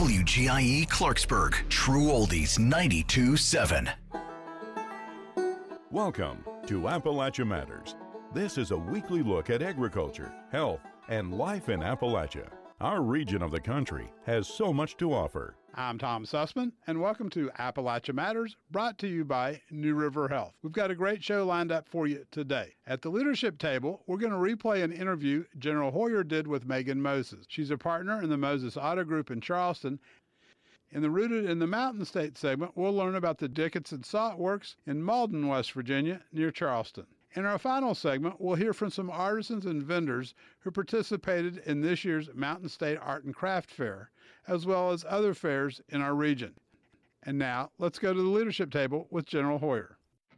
WGIE Clarksburg, True Oldies 92.7. Welcome to Appalachia Matters. This is a weekly look at agriculture, health, and life in Appalachia. Our region of the country has so much to offer. I'm Tom Sussman, and welcome to Appalachia Matters, brought to you by New River Health. We've got a great show lined up for you today. At the leadership table, we're going to replay an interview General Hoyer did with Megan Moses. She's a partner in the Moses Auto Group in Charleston. In the Rooted in the Mountain State segment, we'll learn about the Dickinson Salt Works in Malden, West Virginia, near Charleston. In our final segment, we'll hear from some artisans and vendors who participated in this year's Mountain State Art and Craft Fair, as well as other fairs in our region. And now, let's go to the leadership table with General Hoyer.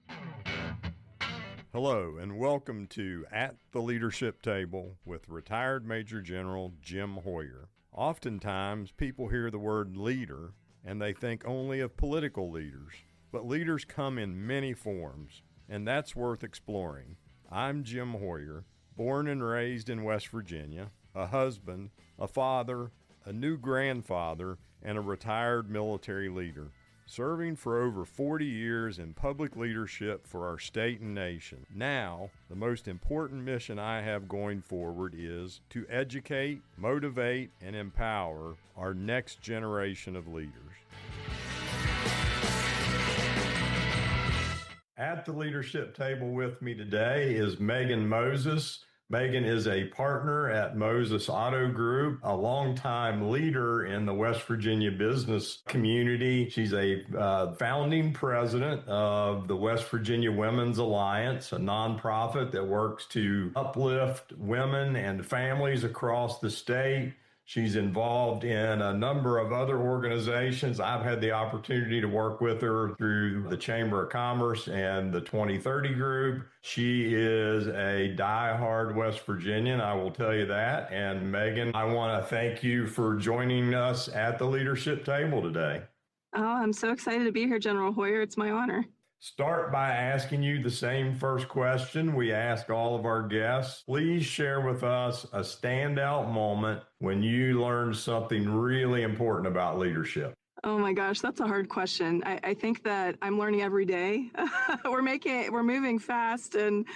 Hello, and welcome to At the Leadership Table with retired Major General Jim Hoyer. Oftentimes, people hear the word leader, and they think only of political leaders. But leaders come in many forms, and that's worth exploring. I'm Jim Hoyer, born and raised in West Virginia, a husband, a father, a new grandfather, and a retired military leader, serving for over 40 years in public leadership for our state and nation. Now, the most important mission I have going forward is to educate, motivate, and empower our next generation of leaders. At the leadership table with me today is Megan Moses. Megan is a partner at Moses Auto Group, a longtime leader in the West Virginia business community. She's a founding president of the West Virginia Women's Alliance, a nonprofit that works to uplift women and families across the state. She's involved in a number of other organizations. I've had the opportunity to work with her through the Chamber of Commerce and the 2030 Group. She is a diehard West Virginian, I will tell you that. And Megan, I want to thank you for joining us at the leadership table today. Oh, I'm so excited to be here, General Hoyer. It's my honor. Start by asking you the same first question we ask all of our guests. Please share with us a standout moment when you learned something really important about leadership. Oh my gosh, that's a hard question. I think that I'm learning every day. We're moving fast and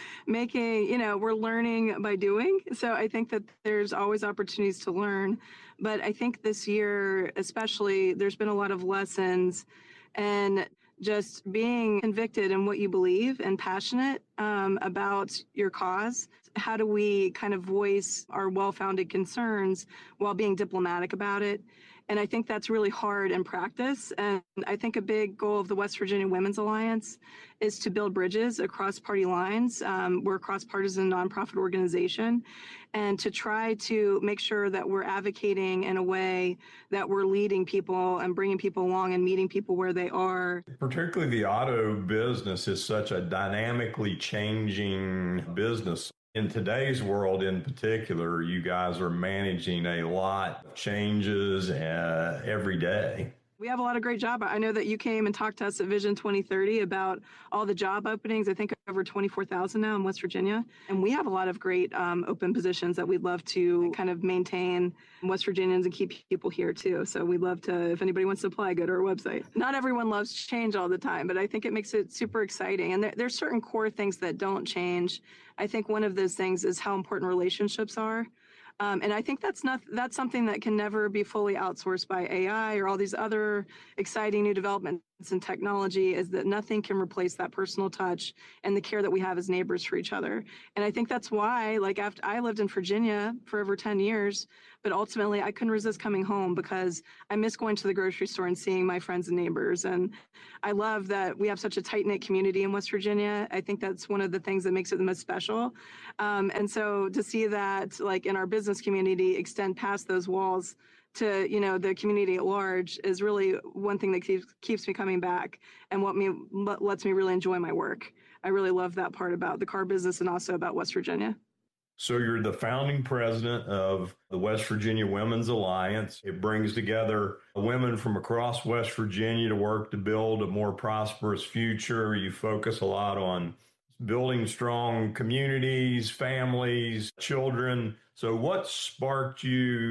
we're learning by doing. So I think that there's always opportunities to learn. But I think this year, especially, there's been a lot of lessons and just being convicted in what you believe and passionate about your cause. How do we kind of voice our well-founded concerns while being diplomatic about it? And I think that's really hard in practice. And I think a big goal of the West Virginia Women's Alliance is to build bridges across party lines. We're a cross-partisan nonprofit organization, and to try to make sure that we're advocating in a way that we're leading people and bringing people along and meeting people where they are. Particularly the auto business is such a dynamically changing business. In today's world in particular, you guys are managing a lot of changes every day. We have a lot of great job. I know that you came and talked to us at Vision 2030 about all the job openings. I think over 24,000 now in West Virginia. And we have a lot of great open positions that we'd love to kind of maintain West Virginians and keep people here too. So we'd love to, if anybody wants to apply, go to our website. Not everyone loves change all the time, but I think it makes it super exciting. And there's certain core things that don't change. I think one of those things is how important relationships are. And I think that's something that can never be fully outsourced by AI or all these other exciting new developments in technology, is that nothing can replace that personal touch and the care that we have as neighbors for each other. And I think that's why, like, after I lived in Virginia for over 10 years, but ultimately I couldn't resist coming home because I miss going to the grocery store and seeing my friends and neighbors. And I love that we have such a tight-knit community in West Virginia. I think that's one of the things that makes it the most special. And so to see that, like, in our business community extend past those walls to, the community at large is really one thing that keeps me coming back and lets me really enjoy my work. I really love that part about the car business and also about West Virginia. So you're the founding president of the West Virginia Women's Alliance. It brings together women from across West Virginia to work to build a more prosperous future. You focus a lot on building strong communities, families, children. So what sparked you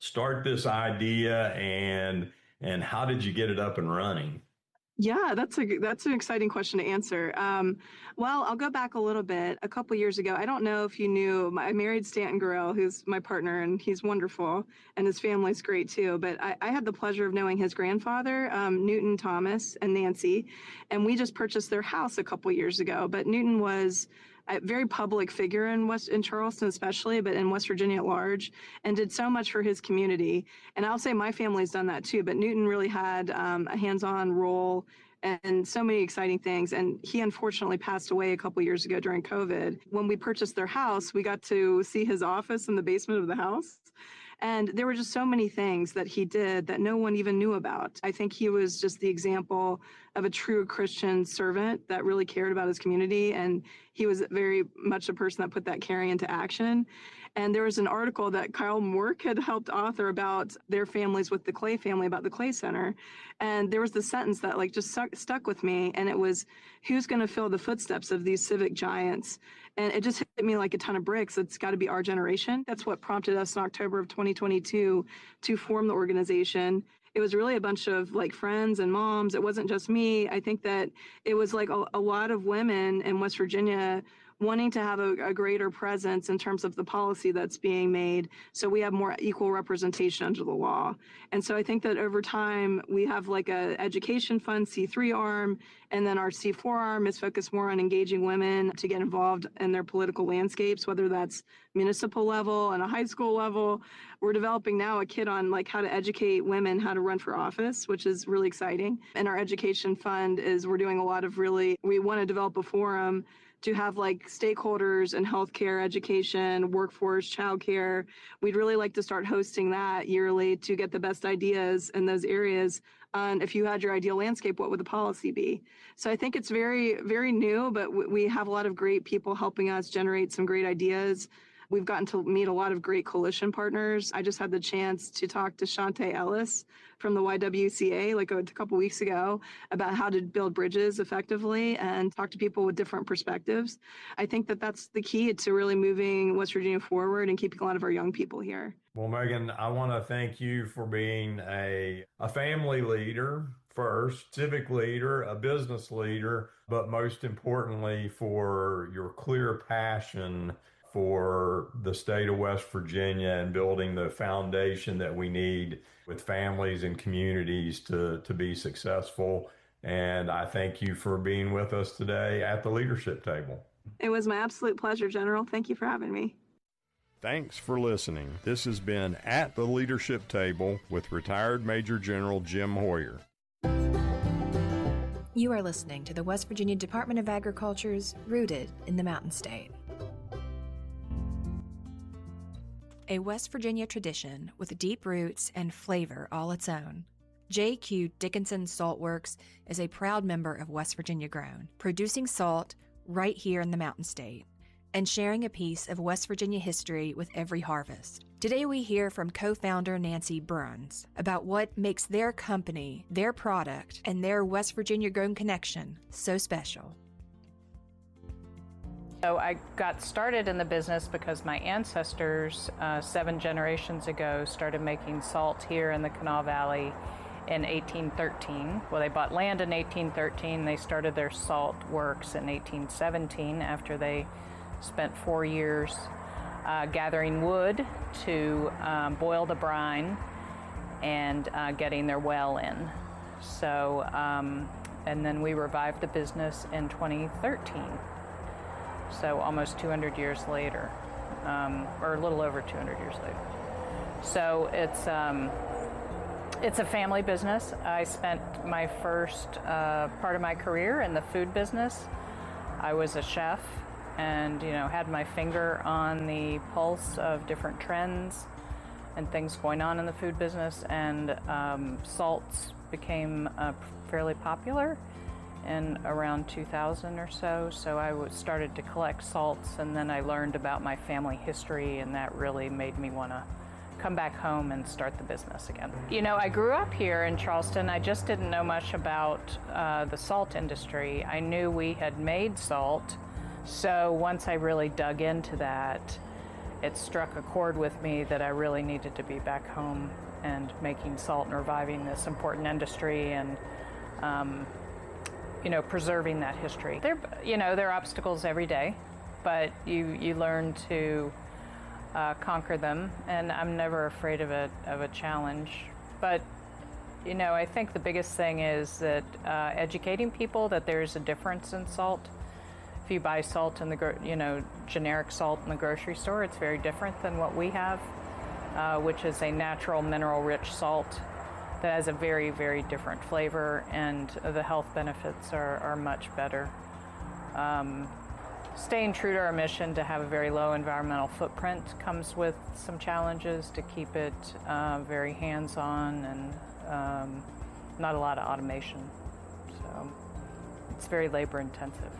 start this idea, and how did you get it up and running? Yeah, that's an exciting question to answer. Well, I'll go back a little bit. A couple years ago, I don't know if you knew, I married Stanton Gorell, who's my partner, and he's wonderful, and his family's great too. But I had the pleasure of knowing his grandfather, Newton Thomas and Nancy, and we just purchased their house a couple years ago. But Newton was a very public figure in Charleston especially, but in West Virginia at large, and did so much for his community. And I'll say my family's done that too, but Newton really had a hands-on role and so many exciting things. And he unfortunately passed away a couple years ago during COVID. When we purchased their house, we got to see his office in the basement of the house. And there were just so many things that he did that no one even knew about. I think he was just the example of a true Christian servant that really cared about his community. And he was very much a person that put that caring into action. And there was an article that Kyle Mork had helped author about their families with the Clay family, about the Clay Center. And there was the sentence that just stuck with me. And it was, who's going to fill the footsteps of these civic giants? And it just hit me like a ton of bricks. It's got to be our generation. That's what prompted us in October of 2022 to form the organization. It was really a bunch of friends and moms. It wasn't just me. I think that it was a lot of women in West Virginia wanting to have a greater presence in terms of the policy that's being made, so we have more equal representation under the law. And so I think that over time, we have a education fund, C3 arm, and then our C4 arm is focused more on engaging women to get involved in their political landscapes, whether that's municipal level and a high school level. We're developing now a kit on how to educate women how to run for office, which is really exciting. And our education fund we're doing a lot of we want to develop a forum to have stakeholders in healthcare, education, workforce, childcare. We'd really like to start hosting that yearly to get the best ideas in those areas. And if you had your ideal landscape, what would the policy be? So I think it's very, very new, but we have a lot of great people helping us generate some great ideas. We've gotten to meet a lot of great coalition partners. I just had the chance to talk to Shantae Ellis from the YWCA a couple weeks ago about how to build bridges effectively and talk to people with different perspectives. I think that that's the key to really moving West Virginia forward and keeping a lot of our young people here. Well, Megan, I want to thank you for being a family leader first, civic leader, a business leader, but most importantly for your clear passion for the state of West Virginia and building the foundation that we need with families and communities to be successful. And I thank you for being with us today at the leadership table. It was my absolute pleasure, General. Thank you for having me. Thanks for listening. This has been At the Leadership Table with retired Major General Jim Hoyer. You are listening to the West Virginia Department of Agriculture's Rooted in the Mountain State. A West Virginia tradition with deep roots and flavor all its own. J.Q. Dickinson Salt Works is a proud member of West Virginia Grown, producing salt right here in the Mountain State and sharing a piece of West Virginia history with every harvest. Today we hear from co-founder Nancy Bruns about what makes their company, their product, and their West Virginia Grown connection so special. So I got started in the business because my ancestors 7 generations ago started making salt here in the Kanawha Valley in 1813. Well, they bought land in 1813. They started their salt works in 1817 after they spent 4 years gathering wood to boil the brine and getting their well in. So, and then we revived the business in 2013. So almost 200 years later, or a little over 200 years later. So it's a family business. I spent my first part of my career in the food business. I was a chef and, had my finger on the pulse of different trends and things going on in the food business, and salts became fairly popular in around 2000 or so. So I started to collect salts, and then I learned about my family history, and that really made me want to come back home and start the business again. I grew up here in Charleston. I just didn't know much about the salt industry. I knew we had made salt. So once I really dug into that, it struck a chord with me that I really needed to be back home and making salt and reviving this important industry and, preserving that history. There are obstacles every day, but you learn to conquer them, and I'm never afraid of a challenge. But I think the biggest thing is that educating people that there's a difference in salt. If you buy salt in the generic salt in the grocery store, it's very different than what we have, which is a natural mineral-rich salt that has a very, very different flavor, and the health benefits are much better. Staying true to our mission to have a very low environmental footprint comes with some challenges to keep it very hands-on and not a lot of automation. So it's very labor-intensive.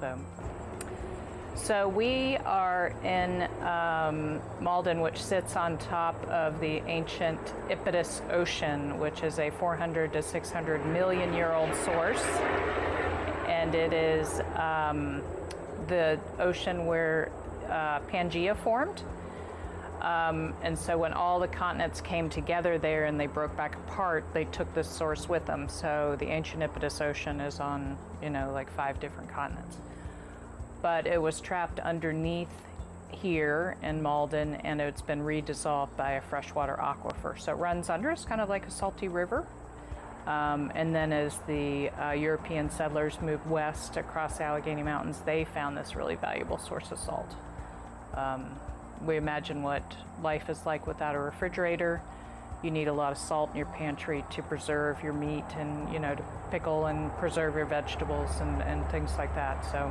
So we are in Malden, which sits on top of the ancient Iapetus Ocean, which is a 400 to 600 million year old source. And it is the ocean where Pangaea formed. And so when all the continents came together there and they broke back apart, they took this source with them. So the ancient Iapetus Ocean is on, like 5 different continents. But it was trapped underneath here in Malden, and it's been redissolved by a freshwater aquifer. So it runs under us, kind of like a salty river. And then as the European settlers moved west across the Allegheny Mountains, they found this really valuable source of salt. We imagine what life is like without a refrigerator. You need a lot of salt in your pantry to preserve your meat and, to pickle and preserve your vegetables and things like that. So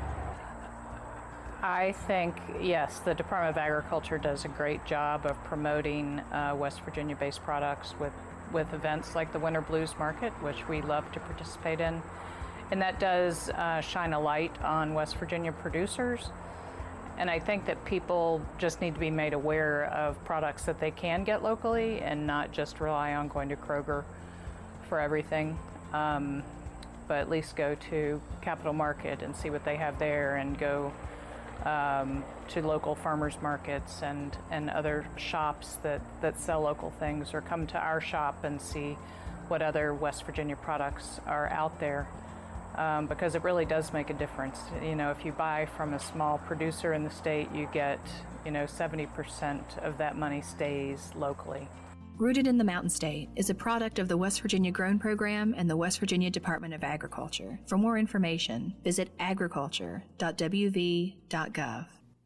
I think, yes, the Department of Agriculture does a great job of promoting West Virginia-based products with events like the Winter Blues Market, which we love to participate in. And that does shine a light on West Virginia producers. And I think that people just need to be made aware of products that they can get locally and not just rely on going to Kroger for everything. But at least go to Capital Market and see what they have there, and go to local farmers markets and other shops that sell local things, or come to our shop and see what other West Virginia products are out there, because it really does make a difference. If you buy from a small producer in the state, you get 70% of that money stays locally. Rooted in the Mountain State is a product of the West Virginia Grown Program and the West Virginia Department of Agriculture. For more information, visit agriculture.wv.gov.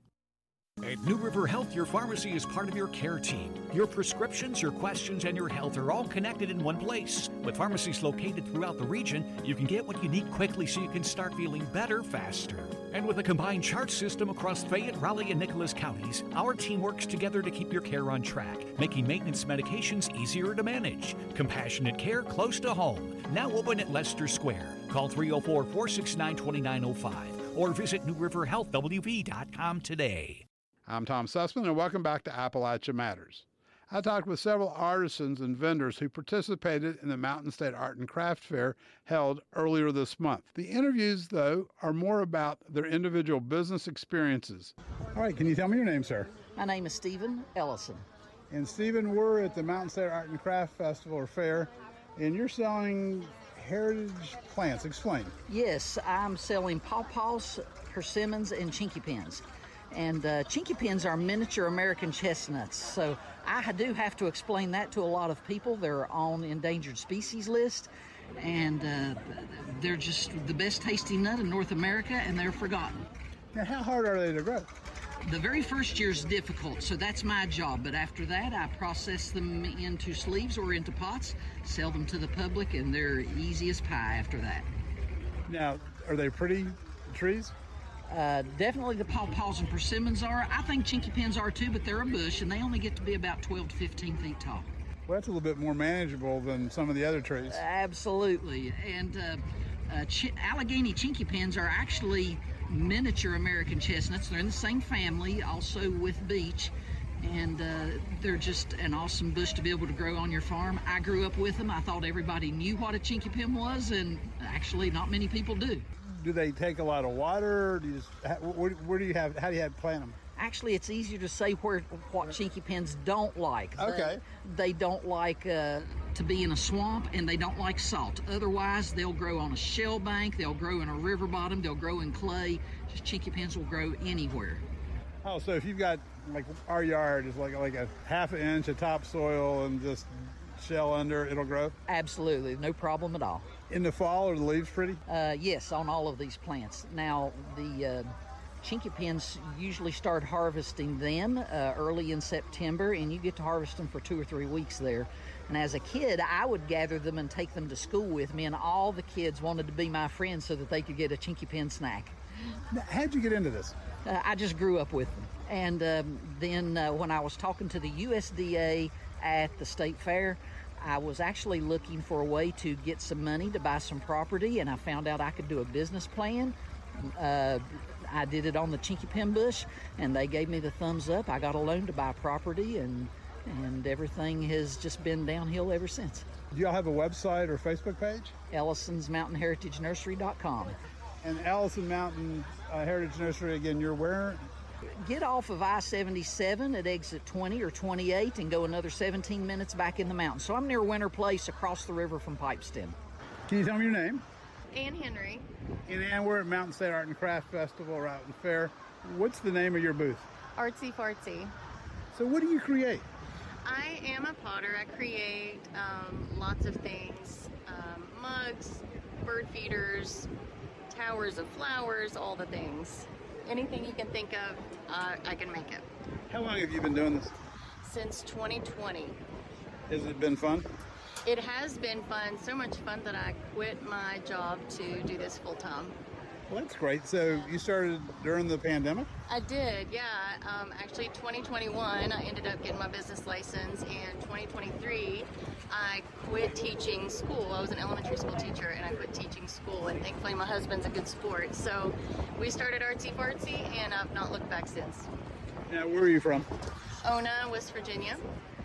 At New River Health, your pharmacy is part of your care team. Your prescriptions, your questions, and your health are all connected in one place. With pharmacies located throughout the region, you can get what you need quickly so you can start feeling better faster. And with a combined chart system across Fayette, Raleigh, and Nicholas counties, our team works together to keep your care on track, making maintenance medications easier to manage. Compassionate care close to home. Now open at Leicester Square. Call 304-469-2905 or visit newriverhealthwv.com today. I'm Tom Sussman, and welcome back to Appalachia Matters. I talked with several artisans and vendors who participated in the Mountain State Art and Craft Fair held earlier this month. The interviews, though, are more about their individual business experiences. All right, can you tell me your name, sir? My name is Stephen Ellison. And Stephen, we're at the Mountain State Art and Craft Festival or Fair, and you're selling heritage plants. Explain. Yes, I'm selling pawpaws, persimmons, and chinky pins. And chinky pins are miniature American chestnuts. So I do have to explain that to a lot of people. They're on endangered species list, and they're just the best tasting nut in North America, and they're forgotten. Now, how hard are they to grow? The very first year is difficult, so that's my job. But after that, I process them into sleeves or into pots, sell them to the public, and they're easy as pie after that. Now, are they pretty trees? Definitely the pawpaws and persimmons are. I think chinky pins are too, but they're a bush, and they only get to be about 12 to 15 feet tall. Well, that's a little bit more manageable than some of the other trees. Absolutely. And Allegheny chinky pins are actually miniature American chestnuts. They're in the same family, also with beech, and they're just an awesome bush to be able to grow on your farm. I grew up with them. I thought everybody knew what a chinky pin was, and actually not many people do. Do they take a lot of water? Or do you just, where do you have? How do you have to plant them? Actually, it's easier to say what chinky pins don't like. Okay. They don't like to be in a swamp, and they don't like salt. Otherwise, they'll grow on a shell bank, they'll grow in a river bottom, they'll grow in clay. Just chinky pins will grow anywhere. Oh, so if you've got, like our yard is like a half an inch of topsoil and just shell under, it'll grow? Absolutely, no problem at all. In the fall, are the leaves pretty? Yes, on all of these plants. Now, the chinky pins usually start harvesting them early in September, and you get to harvest them for 2 or 3 weeks there. And as a kid, I would gather them and take them to school with me, and all the kids wanted to be my friends so that they could get a chinky pin snack. How'd you get into this? I just grew up with them. And then when I was talking to the USDA at the state fair, I was actually looking for a way to get some money to buy some property, and I found out I could do a business plan. I did it on the chinky pin bush, and they gave me the thumbs up. I got a loan to buy property, and everything has just been downhill ever since. Do y'all have a website or Facebook page? Ellison's Mountain Heritage Nursery.com. And Allison Mountain Heritage Nursery, again, you're where? Get off of I-77 at exit 20 or 28 and go another 17 minutes back in the mountains. So I'm near Winter Place across the river from Pipestem. Can you tell me your name? Ann Henry. And Ann, we're at Mountain State Art and Craft Festival right at the fair. What's the name of your booth? Artsy Fartsy. So what do you create? I am a potter. I create lots of things. Mugs, bird feeders, towers of flowers, all the things. Anything you can think of, I can make it. How long have you been doing this? Since 2020. Has it been fun? It has been fun, so much fun that I quit my job to do this full time. Well, that's great. So you started during the pandemic? I did, yeah. Actually, 2021, I ended up getting my business license, and 2023, I quit teaching school. I was an elementary school teacher, and I quit teaching school, and thankfully my husband's a good sport. So we started Artsy Fartsy, and I've not looked back since. Now, where are you from? Ona, West Virginia.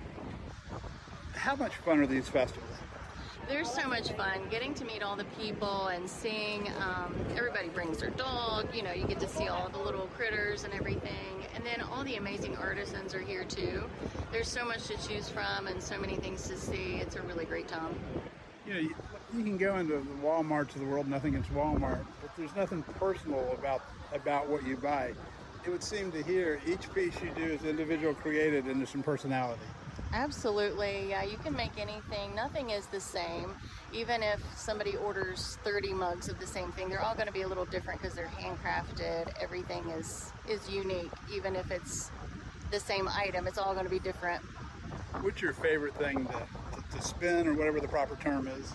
How much fun are these festivals? They're so much fun, getting to meet all the people and seeing, everybody brings their dog, you know, you get to see all the little critters and everything. And then all the amazing artisans are here too. There's so much to choose from and so many things to see. It's a really great time. You know, you can go into the Walmarts of the world, nothing against Walmart, but there's nothing personal about what you buy. It would seem to here, each piece you do is individual created and there's some personality. Absolutely, yeah, you can make anything. Nothing is the same. Even if somebody orders 30 mugs of the same thing, they're all going to be a little different because they're handcrafted. Everything is unique. Even if it's the same item, it's all going to be different. What's your favorite thing to spin, or whatever the proper term is?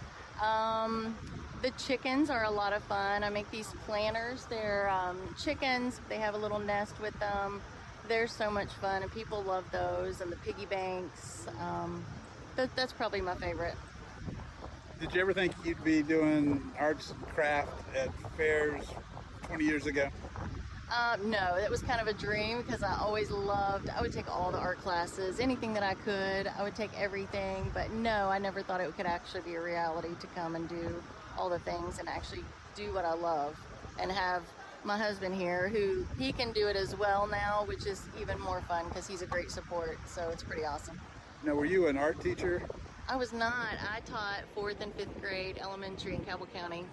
The chickens are a lot of fun. I make these planters. They're chickens. They have a little nest with them. They're so much fun, and people love those, and the piggy banks. That's probably my favorite. Did you ever think you'd be doing arts and craft at fairs 20 years ago? No, that was kind of a dream because I always loved, I would take all the art classes, anything that I could. I would take everything, but no, I never thought it could actually be a reality to come and do all the things and actually do what I love and have my husband here, who he can do it as well now, which is even more fun because he's a great support, so it's pretty awesome. Now, were you an art teacher? I was not. I taught 4th and 5th grade elementary in Cabell County.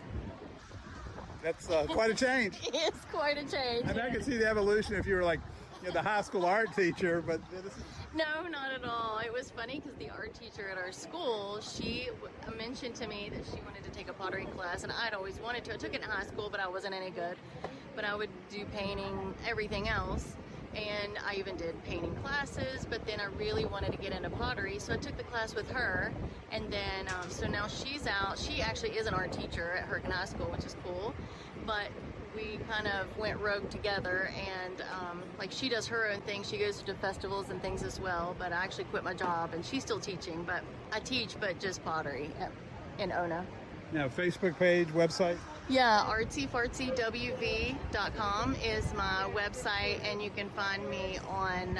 That's quite a change. It's quite a change. And I can see the evolution if you were like the high school art teacher, but this is... No, not at all. It was funny because the art teacher at our school, she mentioned to me that she wanted to take a pottery class, and I'd always wanted to. I took it in high school, but I wasn't any good. But I would do painting, everything else, and I even did painting classes, but then I really wanted to get into pottery, so I took the class with her, and then, so now she's out. She actually is an art teacher at Hurricane High School, which is cool, but we kind of went rogue together, and like she does her own thing. She goes to festivals and things as well, but I actually quit my job, and she's still teaching, but I teach, but just pottery in Ona. Now, Facebook page, website? Yeah, artsyfartsywv.com is my website, and you can find me on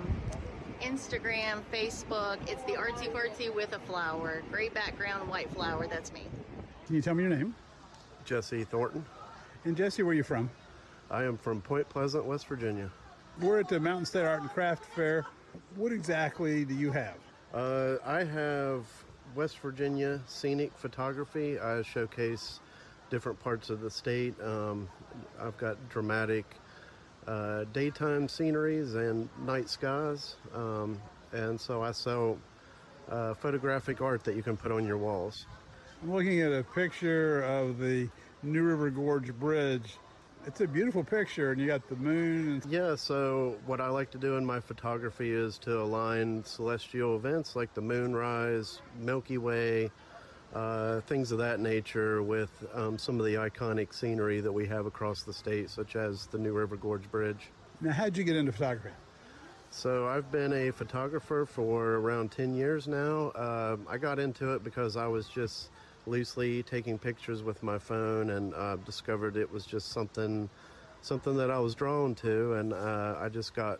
Instagram, Facebook. It's the Artsy Fartsy with a flower. Great background, white flower, that's me. Can you tell me your name? Jesse Thornton. And Jesse, where are you from? I am from Point Pleasant, West Virginia. We're at the Mountain State Art and Craft Fair. What exactly do you have? I have West Virginia scenic photography. I showcase different parts of the state. I've got dramatic daytime sceneries and night skies. And so I sell photographic art that you can put on your walls. I'm looking at a picture of the New River Gorge Bridge. It's a beautiful picture, and you got the moon. Yeah, so what I like to do in my photography is to align celestial events like the moonrise, Milky Way, things of that nature with some of the iconic scenery that we have across the state, such as the New River Gorge Bridge. Now, how'd you get into photography? So I've been a photographer for around 10 years now. I got into it because I was just loosely taking pictures with my phone and discovered it was just something that I was drawn to, and I just got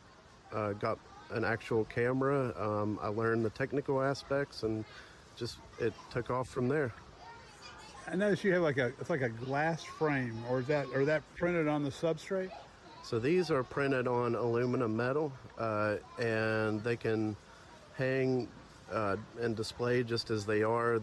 an actual camera. I learned the technical aspects, and just it took off from there. I noticed you have it's like a glass frame, or is that printed on the substrate? So these are printed on aluminum metal, and they can hang and display just as they are.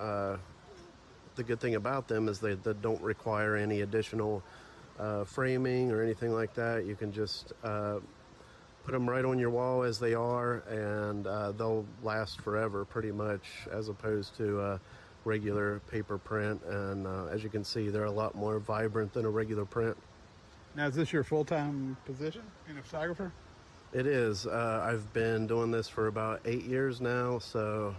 The good thing about them is they don't require any additional framing or anything like that. You can just put them right on your wall as they are, and they'll last forever pretty much, as opposed to regular paper print. And as you can see, they're a lot more vibrant than a regular print. Now, is this your full-time position, being a photographer? It is. I've been doing this for about 8 years now, so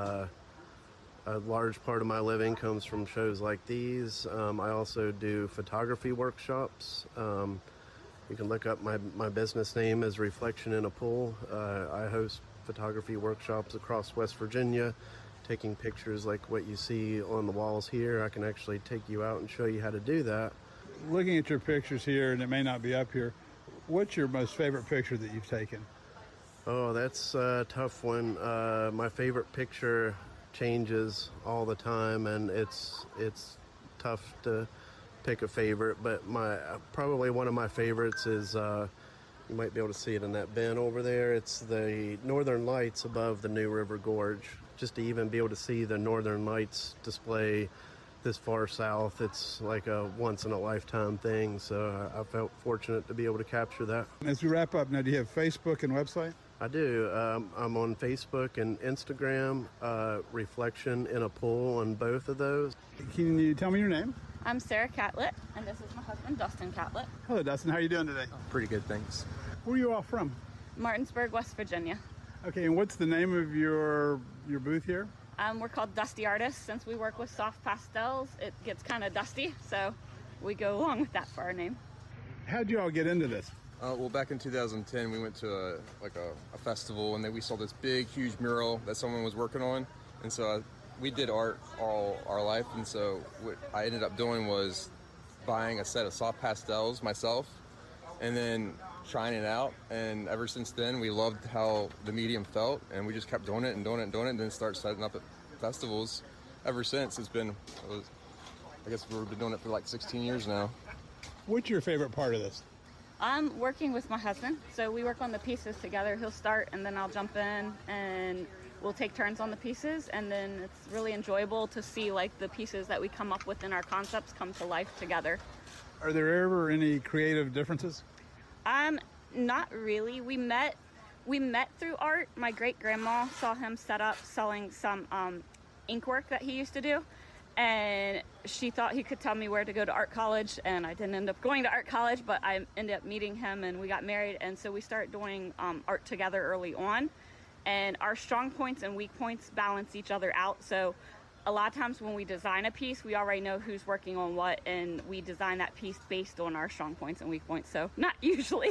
a large part of my living comes from shows like these. I also do photography workshops. You can look up my business name as Reflection in a Pool. I host photography workshops across West Virginia, taking pictures like what you see on the walls here. I can actually take you out and show you how to do that. Looking at your pictures here, and it may not be up here, what's your most favorite picture that you've taken? Oh, that's a tough one. My favorite picture changes all the time, and it's tough to pick a favorite, but probably one of my favorites is you might be able to see it in that bin over there. It's the Northern Lights above the New River Gorge. Just to even be able to see the Northern Lights display this far south, it's like a once-in-a-lifetime thing, so I felt fortunate to be able to capture that. As we wrap up, now, do you have Facebook and website? I do. I'm on Facebook and Instagram, Reflection in a Pool on both of those. Can you tell me your name? I'm Sarah Catlett, and this is my husband, Dustin Catlett. Hello, Dustin. How are you doing today? Pretty good, thanks. Where are you all from? Martinsburg, West Virginia. Okay, and what's the name of your booth here? We're called Dusty Artists. Since we work with soft pastels, it gets kind of dusty, so we go along with that for our name. How'd you all get into this? Well, back in 2010, we went to a festival, and then we saw this big, huge mural that someone was working on, and so we did art all our life, and so what I ended up doing was buying a set of soft pastels myself, and then trying it out, and ever since then, we loved how the medium felt, and we just kept doing it, and then started setting up at festivals. Ever since, I guess we've been doing it for like 16 years now. What's your favorite part of this? I'm working with my husband, so we work on the pieces together. He'll start, and then I'll jump in, and we'll take turns on the pieces, and then it's really enjoyable to see like the pieces that we come up with in our concepts come to life together. Are there ever any creative differences? Not really. We met through art. My great-grandma saw him set up selling some ink work that he used to do, and she thought he could tell me where to go to art college, and I didn't end up going to art college, but I ended up meeting him, and we got married, and so we started doing art together early on, and our strong points and weak points balance each other out. So a lot of times when we design a piece, we already know who's working on what, and we design that piece based on our strong points and weak points. So not usually.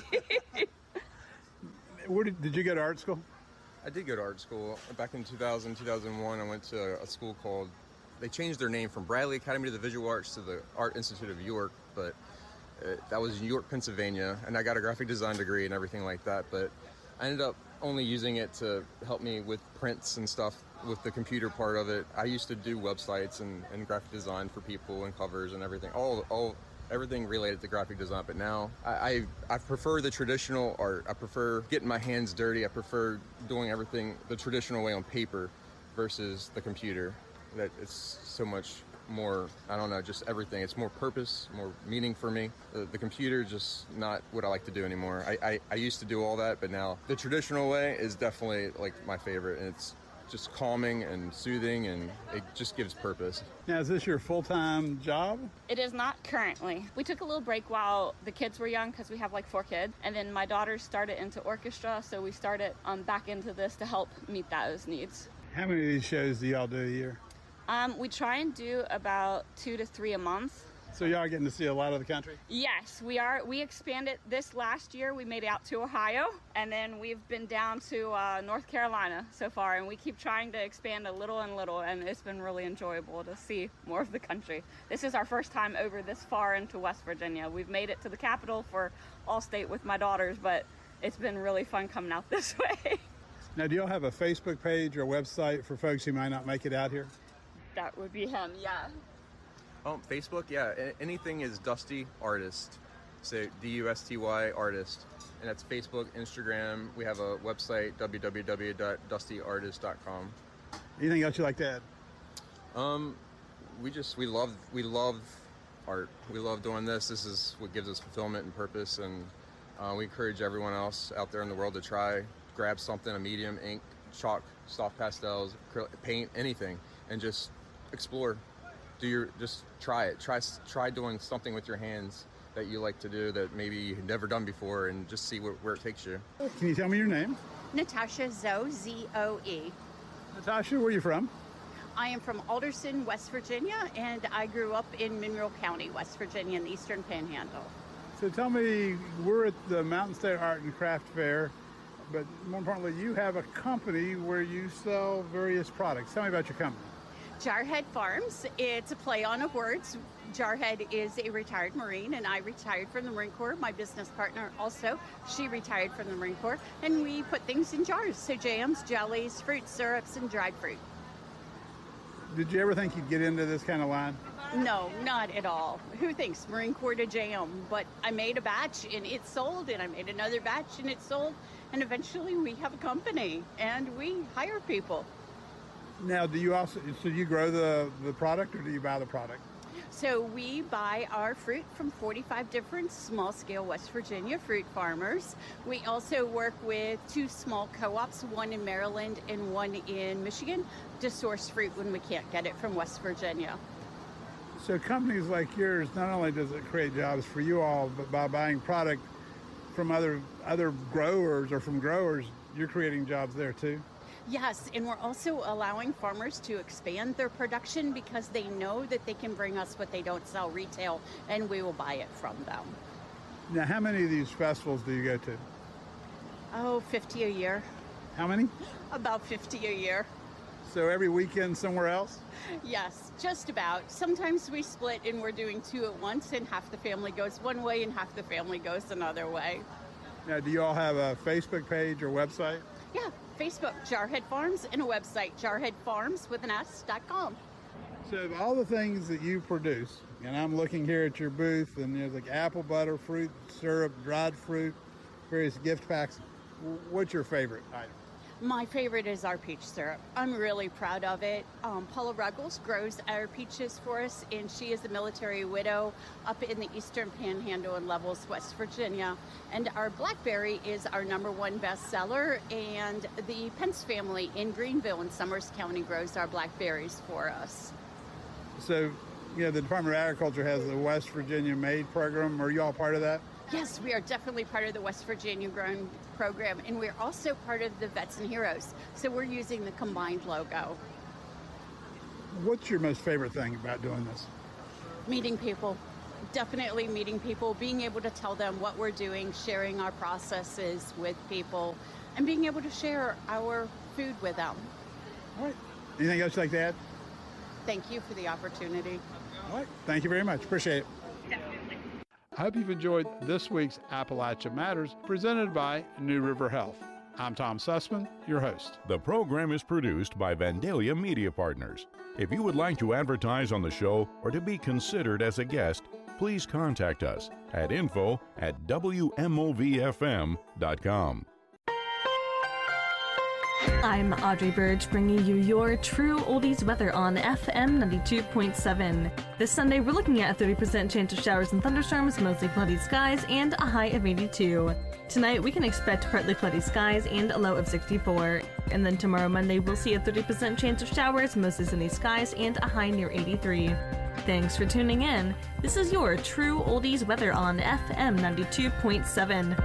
Where did you go to art school? I did go to art school. Back in 2000, 2001, I went to a school called, they changed their name from Bradley Academy of the Visual Arts to the Art Institute of York, but that was in York, Pennsylvania, and I got a graphic design degree and everything like that, but I ended up only using it to help me with prints and stuff with the computer part of it. I used to do websites and graphic design for people and covers and everything, all everything related to graphic design. But now I prefer the traditional art. I prefer getting my hands dirty. I prefer doing everything the traditional way on paper versus the computer. That it's so much more, I don't know, just everything. It's more purpose, more meaning for me. The computer just not what I like to do anymore. I used to do all that, but now the traditional way is definitely like my favorite, and it's just calming and soothing, and it just gives purpose. Now, is this your full-time job? It is not currently. We took a little break while the kids were young because we have like 4 kids. And then my daughter started into orchestra, so we started back into this to help meet those needs. How many of these shows do y'all do a year? We try and do about 2 to 3 a month. So y'all are getting to see a lot of the country? Yes, we are. We expanded this last year. We made it out to Ohio, and then we've been down to North Carolina so far, and we keep trying to expand a little and little, and it's been really enjoyable to see more of the country. This is our first time over this far into West Virginia. We've made it to the capital for Allstate with my daughters, but it's been really fun coming out this way. Now, do y'all have a Facebook page or website for folks who might not make it out here? That would be him, yeah. Facebook, yeah. Anything is Dusty Artist. So DUSTY Artist. And that's Facebook, Instagram. We have a website, www.dustyartist.com. Anything else you'd like to add? We love art. We love doing this. This is what gives us fulfillment and purpose. And we encourage everyone else out there in the world to grab something, a medium, ink, chalk, soft pastels, acrylic, paint, anything, and just explore. Just try it. Try doing something with your hands that you like to do that maybe you've never done before, and just see where it takes you. Can you tell me your name? Natasha Zoe, Z-O-E. Natasha, where are you from? I am from Alderson, West Virginia, and I grew up in Mineral County, West Virginia, in the Eastern Panhandle. So tell me, we're at the Mountain State Art and Craft Fair, but more importantly, you have a company where you sell various products. Tell me about your company. Jarhead Farms. It's a play on of words. Jarhead is a retired Marine, and I retired from the Marine Corps. My business partner also, she retired from the Marine Corps, and we put things in jars. So jams, jellies, fruit syrups, and dried fruit. Did you ever think you'd get into this kind of line? No, not at all. Who thinks Marine Corps to jam? But I made a batch and it sold, and I made another batch and it sold, and eventually we have a company and we hire people. Now, do you grow the product, or do you buy the product? So we buy our fruit from 45 different small-scale West Virginia fruit farmers. We also work with 2 small co-ops, one in Maryland and one in Michigan, to source fruit when we can't get it from West Virginia. So companies like yours, not only does it create jobs for you all, but by buying product from other growers or from growers, you're creating jobs there too? Yes, and we're also allowing farmers to expand their production because they know that they can bring us what they don't sell retail, and we will buy it from them. Now, how many of these festivals do you go to? Oh, 50 a year. How many? About 50 a year. So every weekend somewhere else? Yes, just about. Sometimes we split and we're doing 2 at once, and half the family goes one way and half the family goes another way. Now, do you all have a Facebook page or website? Yeah, Facebook, Jarhead Farms, and a website, jarheadfarms.com. So of all the things that you produce, and I'm looking here at your booth, and there's like apple butter, fruit syrup, dried fruit, various gift packs. What's your favorite item? My favorite is our peach syrup. I'm really proud of it. Paula Ruggles grows our peaches for us, and she is a military widow up in the Eastern Panhandle in Levels, West Virginia. And our blackberry is our #1 bestseller, and the Pence family in Greenville in Summers County grows our blackberries for us. So, the Department of Agriculture has the West Virginia Made program. Are you all part of that? Yes, we are definitely part of the West Virginia Grown program, and we're also part of the Vets and Heroes. So we're using the combined logo. What's your most favorite thing about doing this? Meeting people. Definitely meeting people, being able to tell them what we're doing, sharing our processes with people, and being able to share our food with them. All right. Anything else you'd like to add? Thank you for the opportunity. All right. Thank you very much. Appreciate it. Definitely. I hope you've enjoyed this week's Appalachia Matters, presented by New River Health. I'm Tom Sussman, your host. The program is produced by Vandalia Media Partners. If you would like to advertise on the show or to be considered as a guest, please contact us at info@wmovfm.com. I'm Audrey Burge, bringing you your true oldies weather on FM 92.7. This Sunday, we're looking at a 30% chance of showers and thunderstorms, mostly cloudy skies, and a high of 82. Tonight, we can expect partly cloudy skies and a low of 64. And then tomorrow, Monday, we'll see a 30% chance of showers, mostly sunny skies, and a high near 83. Thanks for tuning in. This is your true oldies weather on FM 92.7.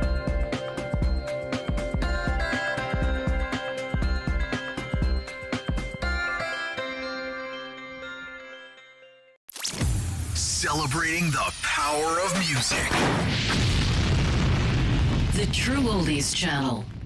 Celebrating the power of music. The True Oldies Channel.